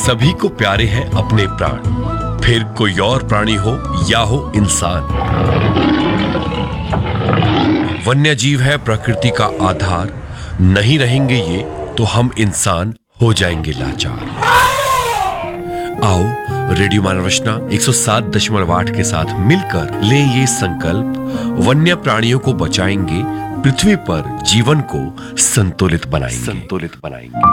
सभी को प्यारे हैं अपने प्राण, फिर कोई और प्राणी हो या हो इंसान। वन्य जीव है प्रकृति का आधार, नहीं रहेंगे ये तो हम इंसान हो जाएंगे लाचार। आओ रेडियो मानवरचना 107.8 के साथ मिलकर लें ये संकल्प, वन्य प्राणियों को बचाएंगे, पृथ्वी पर जीवन को संतुलित बनाएंगे।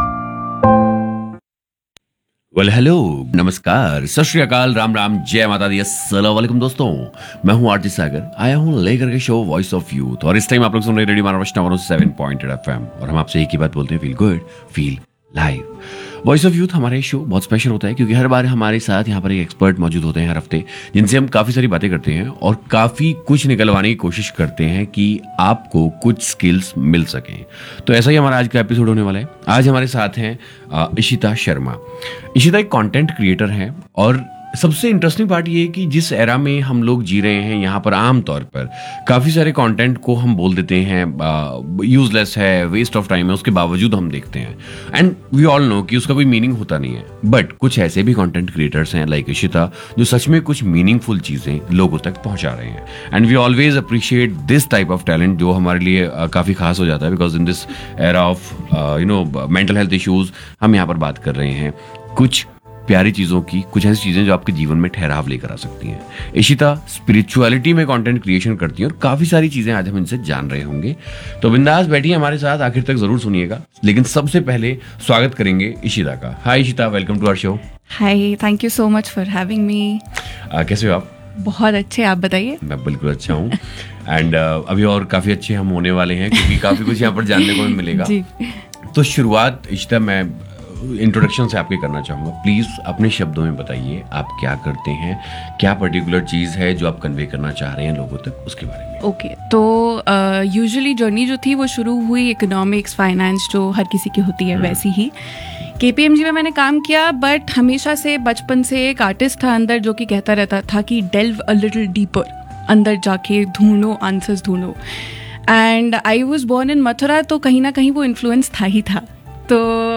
वेल हेलो, नमस्कार, सत श्री अकाल, राम राम, जय माता दी, अस्सलाम वालेकुम दोस्तों। मैं हूं आरजे सागर, आया हूं लेकर के शो वॉइस ऑफ यूथ। और इस टाइम आप लोग सुन रहे रेडियो मानवरचना 107.8 FM और हम आपसे एक ही बात बोलते हैं, feel good, feel live. Voice of youth हमारे शो बहुत स्पेशल होता है क्योंकि हर बार हमारे साथ यहाँ पर एक एक्सपर्ट मौजूद होते हैं हर हफ्ते, जिनसे हम काफ़ी सारी बातें करते हैं और काफ़ी कुछ निकलवाने की कोशिश करते हैं कि आपको कुछ स्किल्स मिल सकें। तो ऐसा ही हमारा आज का एपिसोड होने वाला है। आज हमारे साथ हैं इशिता शर्मा। इशिता एक कंटेंट क्रिएटर हैं और सबसे इंटरेस्टिंग पार्ट ये है कि जिस एरा में हम लोग जी रहे हैं, यहाँ पर आम तौर पर काफ़ी सारे कंटेंट को हम बोल देते हैं यूजलेस है, वेस्ट ऑफ टाइम है, उसके बावजूद हम देखते हैं एंड वी ऑल नो कि उसका कोई मीनिंग होता नहीं है। बट कुछ ऐसे भी कंटेंट क्रिएटर्स हैं लाइक इशिता, जो सच में कुछ मीनिंगफुल चीज़ें लोगों तक पहुँचा रहे हैं and we always appreciate this type of talent, जो हमारे लिए काफ़ी खास हो जाता है because in this era of mental health issues हम यहाँ पर बात कर रहे हैं कुछ प्यारी चीज़ों की, कुछ ऐसी चीज़ें जो आपके जीवन में ठहराव लेकर आ सकती हैं। इशिता स्पिरिचुअलिटी में कंटेंट क्रिएशन करती हैं और काफ़ी सारी चीज़ें आज हम इनसे जान रहे होंगे। तो बिंदास बैठिए हमारे साथ, आखिर तक जरूर सुनिएगा। लेकिन सबसे पहले स्वागत करेंगे इशिता का। हाय Ishita, welcome to our show. Hi, thank you so much for having me. कैसे हो आप? बहुत अच्छे, आप बताइए। मैं बिल्कुल अच्छा हूँ एंड अभी और काफ़ी अच्छे हम होने वाले हैं क्योंकि काफ़ी कुछ यहाँ पर जानने को मिलेगा। जी। तो शुरुआत इशिता मैं इंट्रोडक्शन से आपके करना चाहूँगा। प्लीज़ अपने शब्दों में बताइए आप क्या करते हैं, क्या पर्टिकुलर चीज़ है जो आप कन्वे करना चाह रहे हैं लोगों तक, उसके बारे में। ओके, तो यूजुअली जर्नी जो थी वो शुरू हुई इकोनॉमिक्स, फाइनेंस, जो हर किसी की होती है वैसी ही। KPMG में मैंने काम किया, बट हमेशा से बचपन से एक आर्टिस्ट था अंदर जो कि कहता रहता था कि डेल्व अ लिटिल डीपर, अंदर जाके ढूंढो, आंसर्स ढूंढो। And I was born in Mathura, तो कहीं ना कहीं वो इन्फ्लुएंस था ही था। तो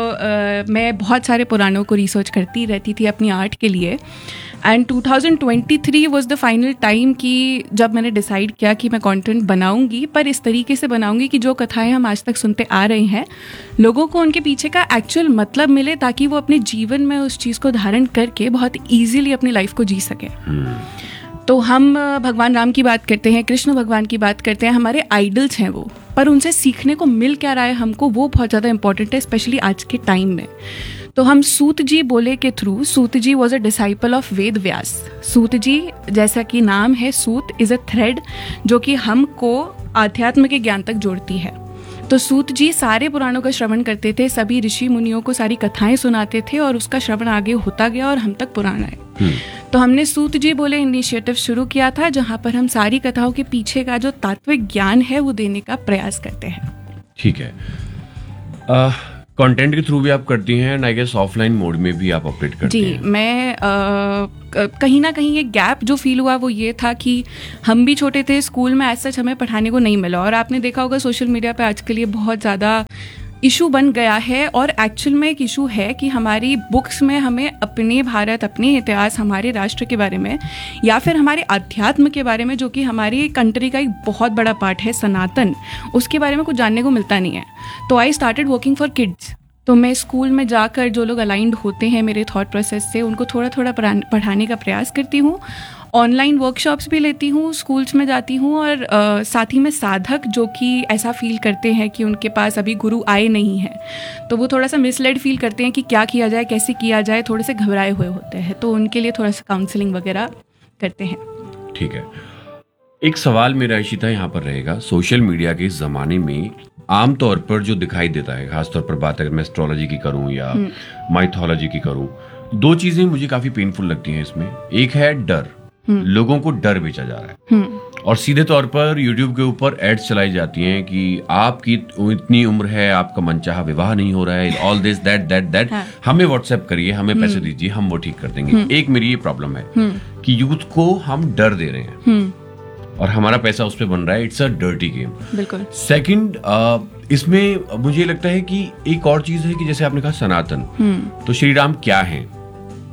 मैं बहुत सारे पुराणों को रिसर्च करती रहती थी अपनी आर्ट के लिए। And 2023 was the final time कि जब मैंने डिसाइड किया कि मैं कंटेंट बनाऊंगी, पर इस तरीके से बनाऊंगी कि जो कथाएं हम आज तक सुनते आ रहे हैं, लोगों को उनके पीछे का एक्चुअल मतलब मिले, ताकि वो अपने जीवन में उस चीज़ को धारण करके बहुत ईजीली अपनी लाइफ को जी सके। तो हम भगवान राम की बात करते हैं, कृष्ण भगवान की बात करते हैं, हमारे आइडल्स हैं वो, पर उनसे सीखने को मिल क्या रहा है हमको, वो बहुत ज़्यादा इंपॉर्टेंट है, स्पेशली आज के टाइम में। तो हम सूत जी बोले के through, Suta ji was a disciple of Ved Vyas. सूत जी, जैसा कि नाम है, सूत इज़ अ थ्रेड जो कि हमको आध्यात्म के ज्ञान तक जोड़ती है। तो सूत जी सारे पुराणों का श्रवण करते थे, सभी ऋषि मुनियों को सारी कथाएं सुनाते थे और उसका श्रवण आगे होता गया और हम तक पुराण आए। तो हमने सूत जी बोले इनिशिएटिव शुरू किया था, जहां पर हम सारी कथाओं के पीछे का जो तात्विक ज्ञान है वो देने का प्रयास करते हैं। ठीक है। कंटेंट के थ्रू भी आप करती हैं and I guess offline mode में भी आप ऑपरेट करती हैं। जी, मैं कहीं ना कहीं ये गैप जो फील हुआ वो ये था कि हम भी छोटे थे, स्कूल में ऐसा हमें पढ़ाने को नहीं मिला, और आपने देखा होगा सोशल मीडिया पे आजकल ये बहुत ज़्यादा इशू बन गया है। और एक्चुअल में एक इशू है कि हमारी बुक्स में हमें अपने भारत, अपने इतिहास, हमारे राष्ट्र के बारे में या फिर हमारे अध्यात्म के बारे में, जो कि हमारी कंट्री का एक बहुत बड़ा पार्ट है, सनातन, उसके बारे में कुछ जानने को मिलता नहीं है। तो I started working for kids. तो मैं स्कूल में जाकर जो लोग अलाइंड होते हैं मेरे थॉट प्रोसेस से, उनको थोड़ा थोड़ा पढ़ाने का प्रयास करती हूँ। ऑनलाइन वर्कशॉप्स भी लेती हूँ, स्कूल्स में जाती हूँ, और साथ ही में साधक जो कि ऐसा फील करते हैं कि उनके पास अभी गुरु आए नहीं हैं, तो वो थोड़ा सा मिसलेड फील करते हैं कि क्या किया जाए, कैसे किया जाए, थोड़े से घबराए हुए होते हैं, तो उनके लिए थोड़ा सा काउंसलिंग वगैरह करते हैं। ठीक है। एक सवाल मेरा इशिता यहाँ पर रहेगा, सोशल मीडिया के ज़माने में आमतौर पर जो दिखाई देता है, खासतौर पर बात अगर मैं एस्ट्रोलॉजी की करूँ या माइथोलॉजी की करूँ, दो चीज़ें मुझे काफ़ी पेनफुल लगती हैं इसमें। एक है डर, लोगों को डर बेचा जा रहा है, और सीधे तौर पर यूट्यूब के ऊपर एड्स चलाई जाती हैं कि आपकी इतनी उम्र है, आपका मनचाहा विवाह नहीं हो रहा है, all this that that that, हमें व्हाट्सएप करिए, हमें पैसे दीजिए, हम वो ठीक कर देंगे। एक मेरी ये प्रॉब्लम है कि यूथ को हम डर दे रहे हैं और हमारा पैसा उस पर बन रहा है। It's a dirty game. बिल्कुल। सेकंड, इसमें मुझे लगता है कि एक और चीज है कि जैसे आपने कहा सनातन, तो श्री राम क्या है,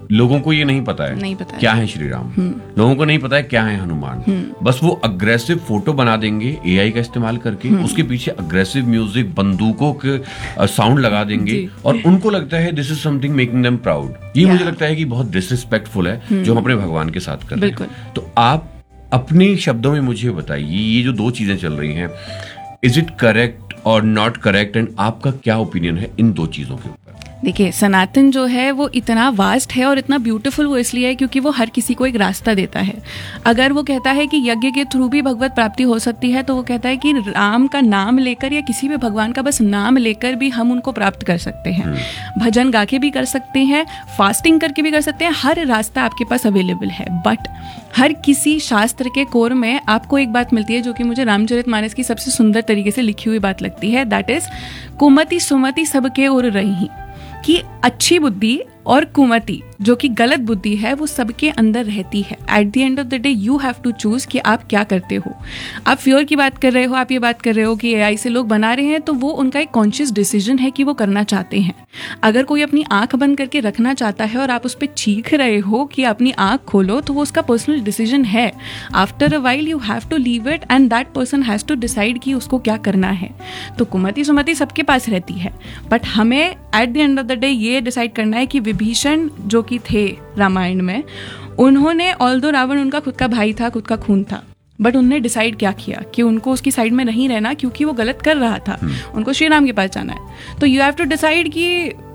लोगों को ये नहीं पता है नहीं पता है। क्या है श्री राम, लोगों को नहीं पता है क्या है हनुमान। बस वो अग्रेसिव फोटो बना देंगे एआई का इस्तेमाल करके, उसके पीछे अग्रेसिव म्यूजिक, बंदूकों के साउंड लगा देंगे और उनको लगता है this is something making them proud. ये मुझे लगता है कि बहुत डिसरिस्पेक्टफुल है जो हम अपने भगवान के साथ कर रहे हैं। तो आप अपने शब्दों में मुझे बताइए, ये जो दो चीजें चल रही हैं, इज इट करेक्ट और नॉट करेक्ट, एंड आपका क्या ओपिनियन है इन दो चीजों के ऊपर? देखिए, सनातन जो है वो इतना वास्ट है और इतना ब्यूटीफुल वो इसलिए है क्योंकि वो हर किसी को एक रास्ता देता है। अगर वो कहता है कि यज्ञ के थ्रू भी भगवत प्राप्ति हो सकती है, तो वो कहता है कि राम का नाम लेकर या किसी भी भगवान का बस नाम लेकर भी हम उनको प्राप्त कर सकते हैं। भजन गा के भी कर सकते हैं, फास्टिंग करके भी कर सकते हैं, हर रास्ता आपके पास अवेलेबल है। बट हर किसी शास्त्र के कोर में आपको एक बात मिलती है जो कि मुझे रामचरितमानस की सबसे सुंदर तरीके से लिखी हुई बात लगती है, दैट इज कुमति सुमति सबके ओर रही, कि अच्छी बुद्धि और कुमति जो कि गलत बुद्धि है वो सबके अंदर रहती है। At the end of the day you have to choose कि आप क्या करते हो। आप फ्योर की बात कर रहे हो, आप ये बात कर रहे हो कि एआई से लोग बना रहे हैं, तो वो उनका एक कॉन्शियस डिसीजन है कि वो करना चाहते हैं। अगर कोई अपनी आंख बंद करके रखना चाहता है और आप उस पर चीख रहे हो कि अपनी आंख खोलो, तो वो उसका पर्सनल डिसीजन है। After a while you have to leave it and that person has to decide कि उसको क्या करना है। तो कुमति सुमति सबके पास रहती है, बट हमें at the end of the day ये डिसाइड करना है कि विभीषण जो कि थे रामायण में, उन्होंने ऑल्दो रावण उनका खुद का भाई था, खुद का खून था, बट उन्होंने डिसाइड क्या किया कि उनको उसकी साइड में नहीं रहना क्योंकि वो गलत कर रहा था, उनको श्री राम के पास जाना है। तो यू हैव टू डिसाइड कि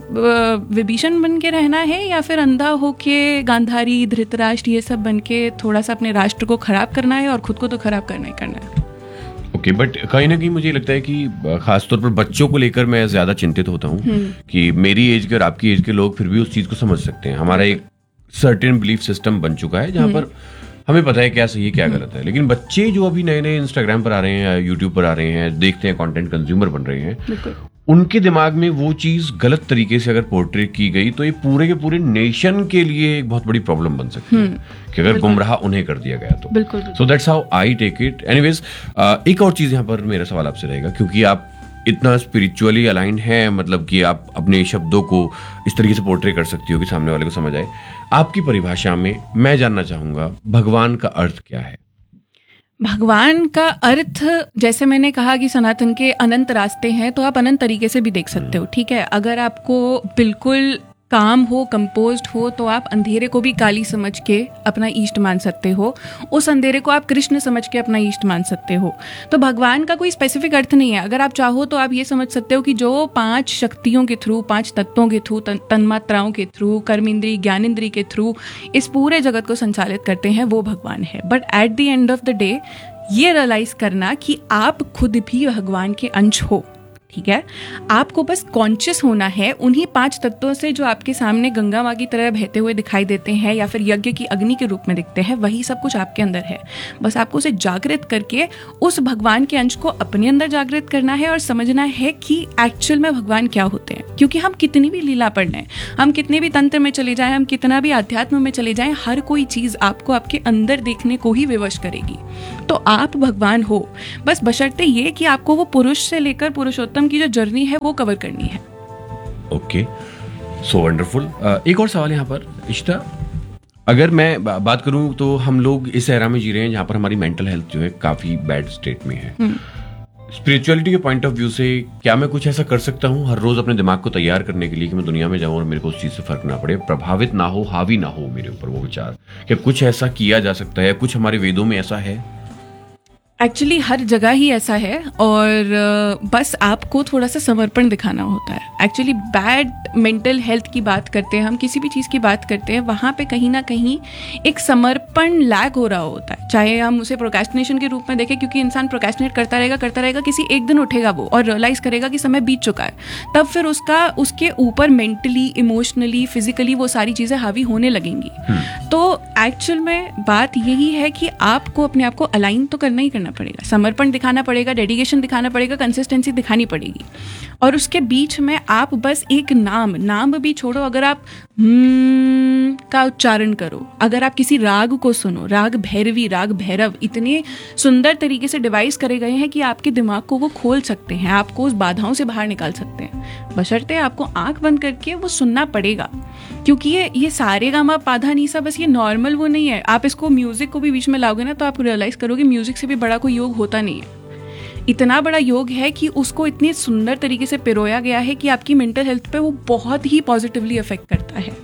विभीषण बन के रहना है या फिर अंधा होके गांधारी, धृतराष्ट्र ये सब बन के थोड़ा सा अपने राष्ट्र को खराब करना है और खुद को तो खराब करना ही करना है। ओके, बट कहीं ना कहीं मुझे लगता है कि खासतौर पर बच्चों को लेकर मैं ज्यादा चिंतित होता हूँ कि मेरी एज के और आपकी एज के लोग फिर भी उस चीज को समझ सकते हैं। हमारा एक सर्टेन बिलीफ सिस्टम बन चुका है जहाँ पर हमें पता है क्या सही है क्या गलत है, लेकिन बच्चे जो अभी नए नए इंस्टाग्राम पर आ रहे हैं या यूट्यूब पर आ रहे हैं, देखते हैं, कंटेंट कंज्यूमर बन रहे हैं, उनके दिमाग में वो चीज गलत तरीके से अगर पोर्ट्रेट की गई तो ये पूरे के पूरे नेशन के लिए एक बहुत बड़ी प्रॉब्लम बन सकती है कि अगर गुमराह उन्हें कर दिया गया तो। बिल्कुल। So that's how I take it. Anyways, एक और चीज यहाँ पर मेरा सवाल आपसे रहेगा, क्योंकि आप इतना स्पिरिचुअली अलाइंड हैं, मतलब कि आप अपने शब्दों को इस तरीके से पोर्ट्रेट कर सकती हो कि सामने वाले को समझ आए। आपकी परिभाषा में मैं जानना चाहूंगा भगवान का अर्थ क्या है? भगवान का अर्थ, जैसे मैंने कहा कि सनातन के अनंत रास्ते हैं, तो आप अनंत तरीके से भी देख सकते हो। ठीक है, अगर आपको बिल्कुल काम हो, कंपोज्ड हो, तो आप अंधेरे को भी काली समझ के अपना इष्ट मान सकते हो, उस अंधेरे को आप कृष्ण समझ के अपना इष्ट मान सकते हो। तो भगवान का कोई स्पेसिफिक अर्थ नहीं है। अगर आप चाहो तो आप ये समझ सकते हो कि जो 5 शक्तियों के थ्रू, 5 तत्वों के थ्रू, तन्मात्राओं के थ्रू, कर्मेंद्री, ज्ञानेंद्री के थ्रू इस पूरे जगत को संचालित करते हैं, वो भगवान है। But at the end of the day ये रियलाइज करना कि आप खुद भी भगवान के अंश हो। ठीक है, आपको बस कॉन्शियस होना है उन्हीं 5 तत्वों से जो आपके सामने गंगा माँ की तरह बहते हुए दिखाई देते हैं या फिर यज्ञ की अग्नि के रूप में दिखते हैं, वही सब कुछ आपके अंदर है। बस आपको उसे जागृत करके उस भगवान के अंश को अपने अंदर जागृत करना है और समझना है कि एक्चुअल में भगवान क्या होते हैं। क्योंकि हम कितनी भी लीला पढ़ लें, हम कितने भी तंत्र में चले जाएं, हम कितना भी अध्यात्म में चले जाएं, हर कोई चीज आपको आपके अंदर देखने को ही विवश करेगी। तो आप भगवान हो, बस बशर्ते ये कि आपको वो पुरुष से लेकर पुरुषोत्तम की जो जर्नी है वो कवर करनी है। Okay, so wonderful. एक और सवाल यहाँ पर इशिता, अगर मैं बात करूं तो हम लोग इस एरा में जी रहे हैं जहां पर हमारी मेंटल हेल्थ जो है काफी बैड स्टेट में है। स्पिरिचुअलिटी के पॉइंट ऑफ व्यू से क्या मैं कुछ ऐसा कर सकता हूं हर रोज अपने दिमाग को तैयार करने के लिए कि मैं दुनिया में जाऊं और मेरे को उस चीज से फर्क ना पड़े, प्रभावित ना हो, हावी ना हो मेरे ऊपर वो विचार? क्या कुछ ऐसा किया जा सकता है? कुछ हमारे वेदों में ऐसा है? एक्चुअली हर जगह ही ऐसा है और बस आपको थोड़ा सा समर्पण दिखाना होता है। एक्चुअली बैड मेंटल हेल्थ की बात करते हैं हम, किसी भी चीज़ की बात करते हैं, वहाँ पे कहीं ना कहीं एक समर्पण लैग हो रहा होता है। चाहे हम उसे प्रोक्रेस्टिनेशन के रूप में देखें, क्योंकि इंसान प्रोक्रेस्टिनेट करता रहेगा, किसी एक दिन उठेगा वो और रियलाइज़ करेगा कि समय बीत चुका है, तब फिर उसके ऊपर मेंटली, इमोशनली, फिजिकली वो सारी चीज़ें हावी होने लगेंगी। तो एक्चुअल में बात यही है कि आपको अपने आप को अलाइन तो करना ही करना पड़ेगा, समर्पण दिखाना पड़ेगा, डेडिकेशन दिखाना पड़ेगा, कंसिस्टेंसी दिखानी पड़ेगी। और उसके बीच में आप बस एक नाम भी छोड़ो, अगर आप का उच्चारण करो, अगर आप किसी राग को सुनो, राग भैरवी, राग भैरव इतने सुंदर तरीके से डिवाइस करे गए हैं कि आपके दिमाग को वो खोल सकते हैं, आपको उस बाधाओं से बाहर निकाल सकते हैं, बशर्ते आपको आंख बंद करके वो सुनना पड़ेगा। क्योंकि ये सारे गामा पाधा नीसा बस ये नॉर्मल वो नहीं है। आप इसको म्यूजिक को भी बीच में लाओगे ना तो आप रियलाइज करोगे म्यूजिक से भी बड़ा कोई योग होता नहीं है। इतना बड़ा योग है कि उसको इतने सुंदर तरीके से पिरोया गया है कि आपकी मेंटल हेल्थ पे वो बहुत ही पॉजिटिवली अफेक्ट करता है।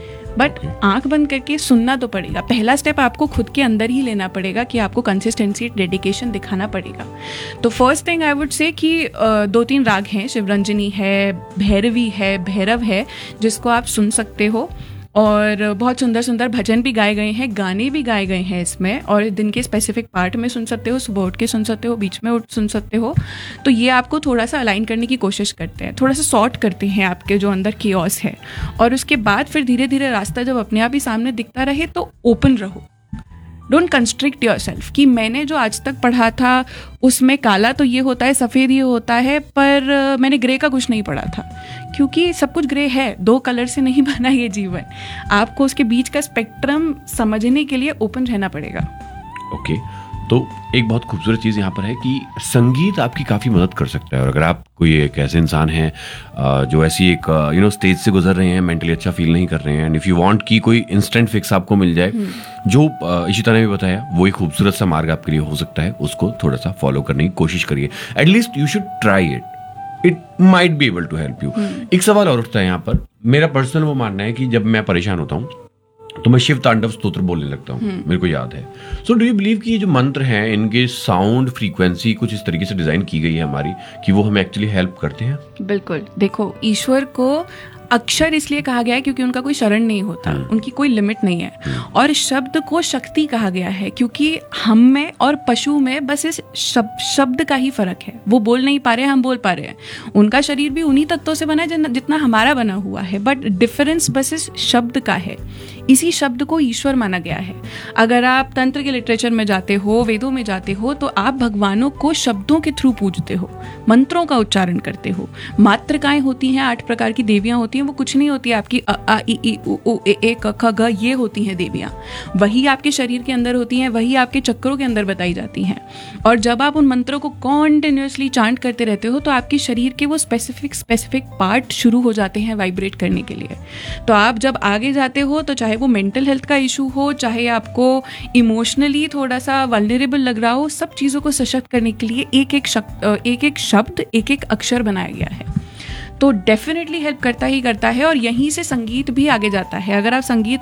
बट आंख बंद करके सुनना तो पड़ेगा। पहला स्टेप आपको खुद के अंदर ही लेना पड़ेगा कि आपको कंसिस्टेंसी, डेडिकेशन दिखाना पड़ेगा। तो first thing I would say कि 2-3 राग हैं, शिवरंजनी है, भैरवी है, भैरव है, जिसको आप सुन सकते हो। और बहुत सुंदर सुंदर भजन भी गाए गए हैं, गाने भी गाए गए हैं इसमें, और दिन के स्पेसिफिक पार्ट में सुन सकते हो, सुबह उठ के सुन सकते हो, बीच में उठ सुन सकते हो। तो ये आपको थोड़ा सा अलाइन करने की कोशिश करते हैं, थोड़ा सा सॉर्ट करते हैं आपके जो अंदर केओस है। और उसके बाद फिर धीरे धीरे रास्ता जब अपने आप ही सामने दिखता रहे तो ओपन रहो। डोंट कंस्ट्रिक्ट योर सेल्फ कि मैंने जो आज तक पढ़ा था उसमें काला तो ये होता है, सफ़ेद ये होता है, पर मैंने ग्रे का कुछ नहीं पढ़ा था। क्योंकि सब कुछ ग्रे है, 2 कलर से नहीं बना ये जीवन। आपको उसके बीच का स्पेक्ट्रम समझने के लिए ओपन रहना पड़ेगा। ओके, तो एक बहुत खूबसूरत चीज़ यहाँ पर है कि संगीत आपकी काफ़ी मदद कर सकता है। और अगर आप कोई एक ऐसे इंसान हैं जो ऐसी एक स्टेज से गुजर रहे हैं, मेंटली अच्छा फील नहीं कर रहे हैं, एंड इफ़ यू वांट कि कोई इंस्टेंट फिक्स आपको मिल जाए, जो इशिता ने भी बताया, वो एक खूबसूरत सा मार्ग आपके लिए हो सकता है। उसको थोड़ा सा फॉलो करने की कोशिश करिए। At least you should try it, it might be able to help you. एक सवाल और उठता है यहाँ पर, मेरा पर्सनल वो मानना है कि जब मैं परेशान होता हूँ तो मैं शिव तांडव स्तोत्र बोलने लगता हूँ, मेरे को याद है। सो डू यू बिलीव कि ये जो मंत्र हैं, इनके साउंड फ्रीक्वेंसी कुछ इस तरीके से डिजाइन की गई है हमारी कि वो हमें एक्चुअली हेल्प करते हैं? बिल्कुल। देखो, ईश्वर को अक्षर इसलिए कहा गया है क्योंकि उनका कोई शरण नहीं होता, उनकी कोई लिमिट नहीं है। और शब्द को शक्ति कहा गया है क्योंकि हम में और पशु में बस इस शब्द का ही फर्क है। वो बोल नहीं पा रहे हैं, हम बोल पा रहे हैं। उनका शरीर भी उन्हीं तत्वों से बना है जितना हमारा बना हुआ है, बट डिफरेंस बस इस शब्द का है। इसी शब्द को ईश्वर माना गया है। अगर आप तंत्र के लिटरेचर में जाते हो, वेदों में जाते हो, तो आप भगवानों को शब्दों के थ्रू पूजते हो, मंत्रों का उच्चारण करते हो। मातृकाएं होती हैं, 8 प्रकार की देवियां होती हैं, वो कुछ नहीं होती आपकी अ आ इ ई उ ऊ ए ए क ख ग, ये होती हैं देवियां। वही आपके शरीर के अंदर होती हैं, वही आपके चक्रों के अंदर बताई जाती हैं। और जब आप उन मंत्रों को कॉन्टिन्यूसली चांट करते रहते हो तो आपके शरीर के वो स्पेसिफिक पार्ट शुरू हो जाते हैं वाइब्रेट करने के लिए। तो आप जब आगे जाते हो, तो चाहे वो मेंटल हेल्थ का इशू हो, चाहे आपको इमोशनली थोड़ा सा वल्नरेबल लग रहा हो, सब चीज़ों को सशक्त करने के लिए एक एक शब्द, एक एक अक्षर बनाया गया है। तो डेफिनेटली हेल्प करता ही करता है। और यहीं से संगीत भी आगे जाता है। अगर आप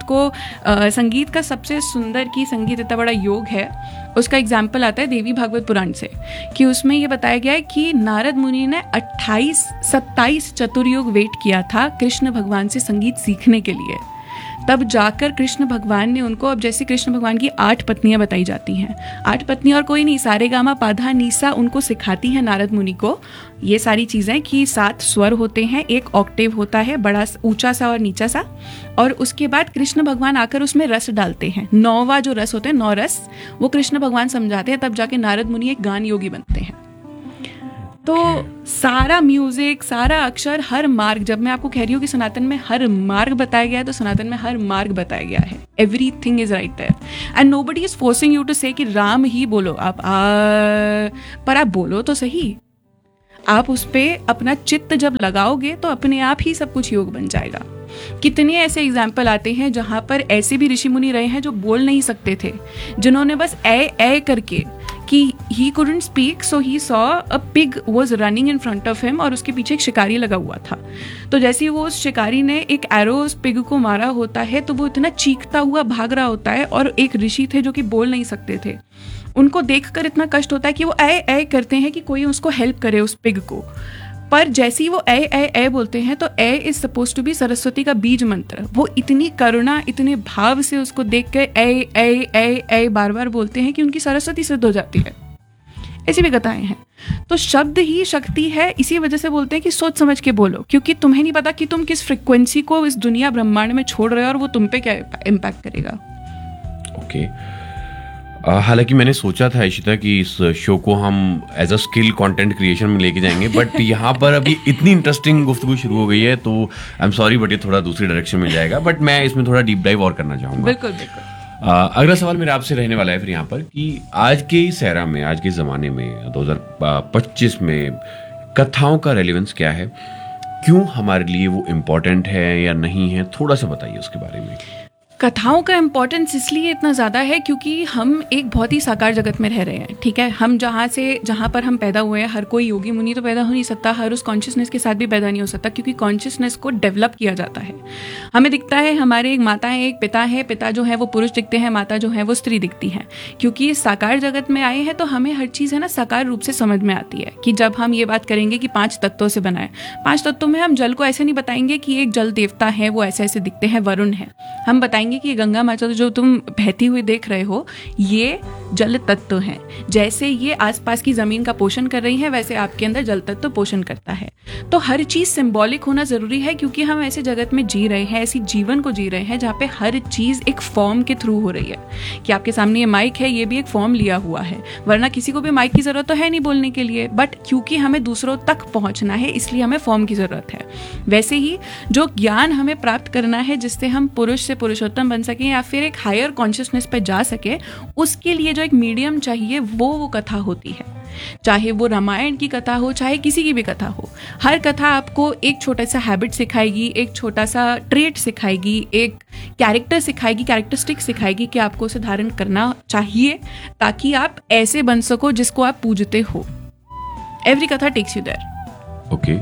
संगीत का सबसे सुंदर की संगीत इतना बड़ा योग है, उसका एग्जाम्पल आता है देवी भागवत पुराण से, कि उसमें ये बताया गया है कि नारद मुनि ने 27 चतुर्युग वेट किया था कृष्ण भगवान से संगीत सीखने के लिए। तब जाकर कृष्ण भगवान ने उनको, अब जैसे कृष्ण भगवान की 8 पत्नियां बताई जाती हैं, 8 पत्नियां और कोई नहीं, सारे गामा पाधा नीसा उनको सिखाती हैं नारद मुनि को ये सारी चीज़ें, कि 7 स्वर होते हैं, एक ऑक्टेव होता है, बड़ा ऊंचा सा और नीचा सा, और उसके बाद कृष्ण भगवान आकर उसमें रस डालते हैं। 9वां जो रस होते हैं, 9 रस, वो कृष्ण भगवान समझाते हैं। तब जाके नारद मुनि एक गान योगी बनते हैं। तो सारा म्यूजिक, सारा अक्षर, हर मार्ग, जब मैं आपको कह रही हूँ कि सनातन में हर मार्ग बताया गया है, तो सनातन में हर मार्ग बताया गया है। Everything is right there and nobody is forcing you to से कि राम ही बोलो आप, पर आप बोलो तो सही। आप उस पे अपना चित्त जब लगाओगे तो अपने आप ही सब कुछ योग बन जाएगा। कितने ऐसे एग्जाम्पल आते हैं जहां पर ऐसे भी ऋषि मुनि रहे हैं जो बोल नहीं सकते थे, जिन्होंने बस ए करके, कि he couldn't speak, so he saw a pig was running in front of him, और उसके पीछे एक शिकारी लगा हुआ था। तो जैसे वो उस शिकारी ने एक एरो उस पिग को मारा होता है, तो वो इतना चीखता हुआ भाग रहा होता है। और एक ऋषि थे जो कि बोल नहीं सकते थे, उनको देखकर इतना कष्ट होता है कि वो ए करते हैं कि कोई उसको हेल्प करे, उस पिग को। पर जैसे ही वो ए बोलते हैं, तो ए is suppose to be Saraswati का बीज मंत्र। वो इतनी करुणा, इतने भाव से उसको देख कर ए बार बार बोलते हैं कि उनकी सरस्वती सिद्ध हो जाती है। ऐसी भी कथाएं हैं। तो शब्द ही शक्ति है। इसी वजह से बोलते हैं कि सोच समझ के बोलो, क्योंकि तुम्हें नहीं पता कि तुम किस फ्रिक्वेंसी को इस दुनिया ब्रह्मांड में छोड़ रहे हो और वो तुम पे क्या इम्पैक्ट करेगा। ओके, हालांकि मैंने सोचा था इशिता कि इस शो को हम as a skill content creation में लेके जाएंगे, बट यहाँ पर अभी इतनी इंटरेस्टिंग गुफ्तगू शुरू हो गई है, तो आई एम सॉरी बट ये थोड़ा दूसरी डायरेक्शन में जाएगा, बट मैं इसमें थोड़ा डीप डाइव और करना चाहूँगा। बिल्कुल। अगला सवाल मेरा आपसे रहने वाला है फिर यहाँ पर कि आज के इस एरा में, आज के ज़माने में 2025 में कथाओं का रेलिवेंस क्या है? क्यों हमारे लिए वो इम्पोर्टेंट है या नहीं है, थोड़ा सा बताइए उसके बारे में। कथाओं का इम्पोर्टेंस इसलिए इतना ज़्यादा है क्योंकि हम एक बहुत ही साकार जगत में रह रहे हैं, ठीक है। हम जहाँ पर हम पैदा हुए हैं, हर कोई योगी मुनि तो पैदा हो नहीं सकता, हर उस कॉन्शियसनेस के साथ भी पैदा नहीं हो सकता, क्योंकि कॉन्शियसनेस को डेवलप किया जाता है। हमें दिखता है हमारे एक माता है, एक पिता है, पिता जो है वो पुरुष दिखते हैं, माता जो है वो स्त्री दिखती है। क्योंकि इस साकार जगत में आए हैं तो हमें हर चीज़ है ना साकार रूप से समझ में आती है। कि जब हम ये बात करेंगे कि 5 तत्वों से बना है, 5 तत्वों में हम जल को ऐसे नहीं बताएंगे कि एक जल देवता है, वो ऐसे ऐसे दिखते हैं, वरुण है। हम बताएंगे कि गंगा माता जो तुम बहती हुई देख रहे हो, ये जल तत्व हैं। जैसे ये आसपास की जमीन का पोषण कर रही है, वैसे आपके अंदर जल तत्व पोषण करता है। तो हर चीज सिंबॉलिक होना जरूरी है, क्योंकि हम ऐसे जगत में जी रहे हैं, ऐसी जीवन को जी रहे हैं जहाँ पे हर चीज एक फॉर्म के थ्रू हो रही है। कि आपके सामने ये माइक है, ये भी एक फॉर्म लिया हुआ है, वरना किसी को भी माइक की जरूरत तो है नहीं बोलने के लिए, बट क्योंकि हमें दूसरों तक पहुंचना है इसलिए हमें फॉर्म की जरूरत है। वैसे ही जो ज्ञान हमें प्राप्त करना है जिससे हम पुरुष से पुरुषोत्तम बन सकें या फिर एक हायर कॉन्शियसनेस पे जा सके, उसके लिए जो एक मीडियम चाहिए वो कथा होती है। चाहे वो रामायण की कथा हो, चाहे किसी की भी कथा हो, हर कथा आपको एक छोटा सा हैबिट सिखाएगी, एक छोटा सा ट्रेट सिखाएगी, एक कैरेक्टर सिखाएगी, कैरेक्टरिस्टिक सिखाएगी कि आपको उसे धारण करना चाहिए ताकि आप ऐसे बन सको जिसको आप पूजते हो। एवरी कथा takes you there. Okay,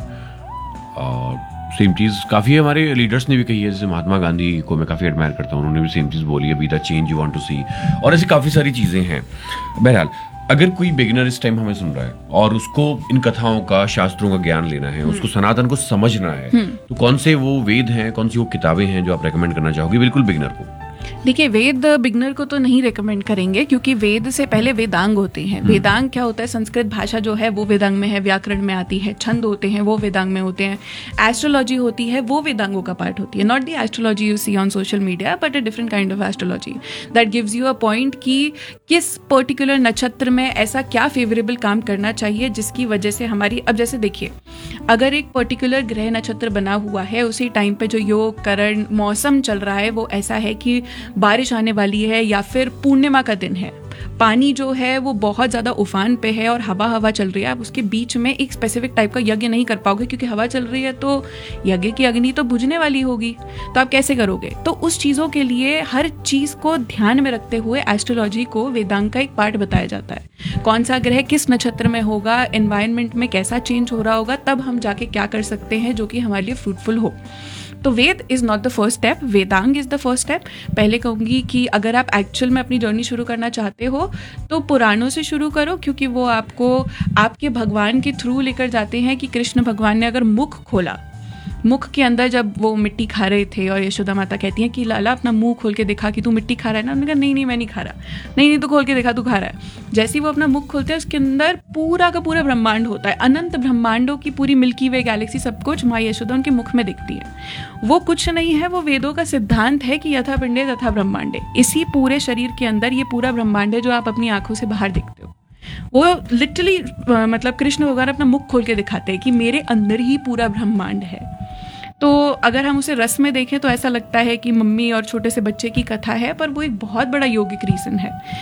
same चीज़ काफ़ी हमारे लीडर्स ने भी कही है, जैसे महात्मा गांधी को मैं काफ़ी एडमायर करता हूँ, उन्होंने भी सेम चीज़ बोली है, be the change you want to सी, और ऐसी काफ़ी सारी चीज़ें हैं। बहरहाल, अगर कोई बिगिनर इस टाइम हमें सुन रहा है और उसको इन कथाओं का, शास्त्रों का ज्ञान लेना है, उसको सनातन को समझना है, तो कौन से वो वेद हैं, कौन सी वो किताबें हैं जो आप रेकमेंड करना चाहोगे बिल्कुल बिगिनर को? देखिए, वेद बिगनर को तो नहीं रेकमेंड करेंगे, क्योंकि वेद से पहले वेदांग होते हैं। वेदांग क्या होता है? संस्कृत भाषा जो है वो वेदांग में है, व्याकरण में आती है, छंद होते हैं वो वेदांग में होते हैं, एस्ट्रोलॉजी होती है वो वेदांगों का पार्ट होती है। Not the astrology you see on social media, but a different kind of astrology that gives you a point कि किस पर्टिकुलर नक्षत्र में ऐसा क्या फेवरेबल काम करना चाहिए जिसकी वजह से हमारी, अब जैसे देखिए, अगर एक पर्टिकुलर ग्रह नक्षत्र बना हुआ है, उसी टाइम पे जो योग करण मौसम चल रहा है वो ऐसा है कि बारिश आने वाली है या फिर पूर्णिमा का दिन है, पानी जो है वो बहुत ज़्यादा उफान पे है और हवा चल रही है, आप उसके बीच में एक स्पेसिफिक टाइप का यज्ञ नहीं कर पाओगे, क्योंकि हवा चल रही है तो यज्ञ की अग्नि तो बुझने वाली होगी, तो आप कैसे करोगे? तो उस चीज़ों के लिए हर चीज़ को ध्यान में रखते हुए एस्ट्रोलॉजी को वेदांग का एक पार्ट बताया जाता है। कौन सा ग्रह किस नक्षत्र में होगा, एनवायरनमेंट में कैसा चेंज हो रहा होगा, तब हम जाके क्या कर सकते हैं जो कि हमारे लिए फ्रूटफुल हो। तो वेद is not the first step, Vedang is the first step. पहले कहूँगी कि अगर आप एक्चुअल में अपनी जर्नी शुरू करना चाहते हो तो पुराणों से शुरू करो, क्योंकि वो आपको आपके भगवान के थ्रू लेकर जाते हैं कि कृष्ण भगवान ने अगर मुख खोला, मुख के अंदर जब वो मिट्टी खा रहे थे और यशोदा माता कहती हैं कि लाला अपना मुंह खोल के दिखा कि तू मिट्टी खा रहा है ना, उन्होंने कहा नहीं मैं नहीं खा रहा, नहीं तू खोल के दिखा तू खा रहा है। जैसे ही वो अपना मुख खोलते हैं उसके अंदर पूरा का पूरा ब्रह्मांड होता है, अनंत ब्रह्मांडों की पूरी मिल्की वे गैलेक्सी सब कुछ माँ यशोदा उनके मुख में दिखती है। वो कुछ नहीं है, वो वेदों का सिद्धांत है कि यथा पिंडे तथा ब्रह्मांडे, इसी पूरे शरीर के अंदर ये पूरा ब्रह्मांड है जो आप अपनी आंखों से बाहर देखते हो। वो लिटरली मतलब कृष्ण भगवान अपना मुख खोल के दिखाते हैं कि मेरे अंदर ही पूरा ब्रह्मांड है। तो अगर हम उसे रस में देखें तो ऐसा लगता है कि मम्मी और छोटे से बच्चे की कथा है, पर वो एक बहुत बड़ा यौगिक रीज़न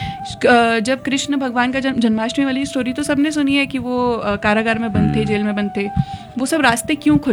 है। जब कृष्ण भगवान का जन्माष्टमी वाली स्टोरी तो सबने सुनी है कि वो कारागार में बंद थे, जेल में बंद थे, वो सब रास्ते क्यों खुले?